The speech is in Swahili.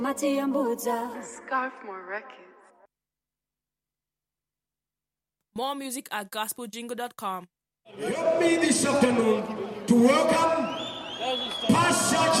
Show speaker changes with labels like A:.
A: Mati Ambuza.
B: Scarfmore Records.
C: More music at gospeljingle.com.
D: Help me this afternoon to welcome Pastor